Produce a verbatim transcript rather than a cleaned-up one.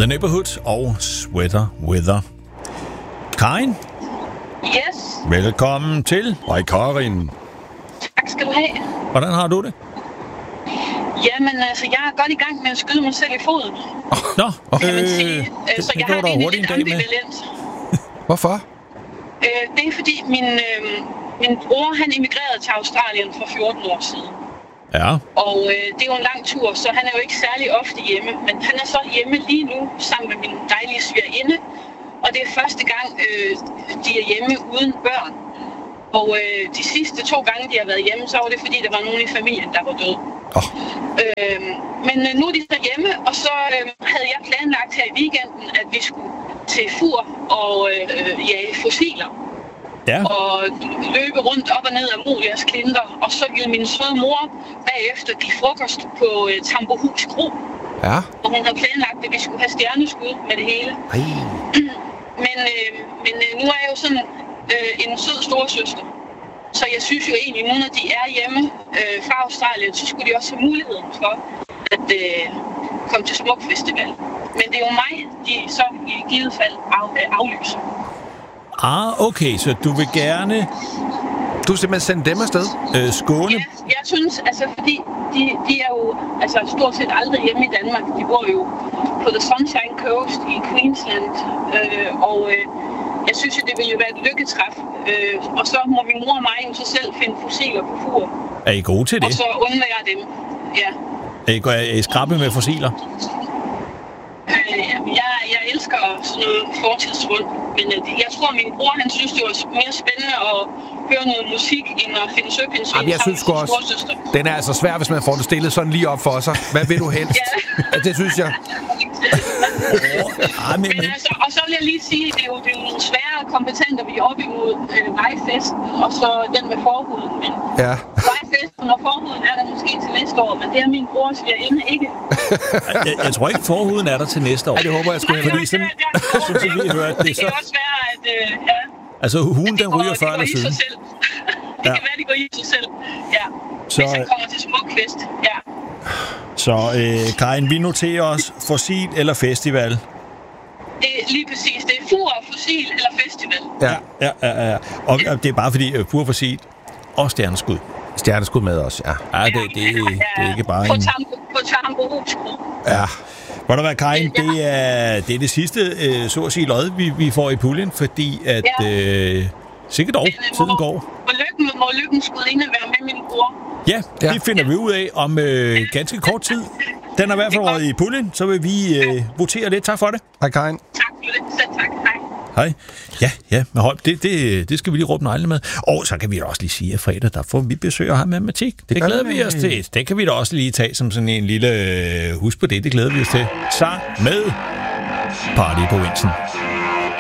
The Neighborhood og Sweater Weather. Karin? Yes. Velkommen til. Hej Karin. Tak skal du have. Hvordan har du det? Jamen, altså, jeg er godt i gang med at skyde mig selv i foden. Nå, kan man øh, sige. det, Så det jeg går har der egentlig hurtigt lidt en dag med. ambivalent. Hvorfor? Øh, det er fordi, min, øh, min bror, han emigrerede til Australien for fjorten år siden. Ja. Og øh, det er jo en lang tur, så han er jo ikke særlig ofte hjemme. Men han er så hjemme lige nu, sammen med min dejlige svigerinde. Og det er første gang, øh, de er hjemme uden børn. Og øh, de sidste to gange, de har været hjemme, så var det fordi, der var nogen i familien, der var død. Oh. Øh, men øh, nu er de så hjemme, og så øh, havde jeg planlagt her i weekenden, at vi skulle til Fur og øh, jage fossiler. Ja. Og løbe rundt op og ned af Molias klinter. Og så ville min søde mor bagefter give frokost på øh, Tambohus Kro. Ja. Og hun havde planlagt, at vi skulle have stjerneskud med det hele. Ej. Men, øh, men øh, nu er jeg jo sådan øh, en sød storesøster. Så jeg synes jo egentlig, at nu når de er hjemme øh, fra Australien, så skulle de også have muligheden for at øh, komme til Smuk Festival. Men det er jo mig, de så i givet fald af, øh, aflyser. Ah, okay, så du vil gerne Du vil simpelthen sende dem afsted? øh, skåne? Ja, jeg synes, altså fordi de, de er jo altså, stort set aldrig hjemme i Danmark. De bor jo på The Sunshine Coast i Queensland. Øh, og øh, jeg synes jo, det ville jo være et lykketræf. Øh, og så må min mor og mig jo så selv finde fossiler på Fur. Er I gode til Og det? så undvære dem. Ja. Er I, er I skrappe med fossiler? Øh, jeg, jeg elsker sådan noget fortidsfund, men øh, jeg tror, at min bror han synes, det var mere spændende at høre noget musik, end at finde søpindsvin Jamen, jeg synes sgu også, den er altså svær, hvis man får det stillet sådan lige op for sig. Hvad vil du helst? Ja. Ja, det synes jeg. Ah, men, Men men, altså, og så vil jeg lige sige, at det er jo, det er jo nogle svære kompetenter, vi er oppe imod øh, vejfesten, og så den med forhuden. Men Ja. vejfesten og forhuden er der måske til næste år, men det er min bror svigerinde ikke. jeg, jeg tror ikke, forhuden er der til næste år. Ja, det håber jeg sgu Nej, heller Fordi nej, sådan, det er- sådan som vi har hørt, det Det er kan så... også være, at øh, ja, Altså, hugen, den går- ryger før det går eller i sig siden. selv. Det Ja. kan være, det går i sig selv. Ja. Så, Hvis han kommer til Smukfest. Ja. Så, øh, Karin, vi noterer os fossil eller festival. Det er lige præcis. Det er Fur, fossil eller festival. Ja. Ja, ja, ja. Og, og det er bare fordi, uh, pur fossil og stjerneskud. Stjerneskud med os, ja. Ja, det, det, det er ikke bare På en... Tambo, på Tambo Husbro. Ja. Hvor der var, Karin, det er, det er det sidste, øh, så at sige, lod, vi, vi får i puljen, fordi at... Ja. Øh, sikkert dog, tiden går. Må lykken, må lykken skulle inde være med min bror. Ja, Ja. det finder vi ud af om øh, ganske kort tid. Den er i hvert fald røget i puljen, så vil vi øh, votere lidt. Tak for det. Hej Karin. Tak for det. Selv tak. Hej. Hej. Ja, ja, men hold, det, det, det skal vi lige råbe neglene med. Og så kan vi da også lige sige, at fredag, der får vi besøg af matematik. Det, det glæder vi os til. Det kan vi da også lige tage som sådan en lille øh, husk på det. Det glæder vi os til. Sang med Party på Vinsen.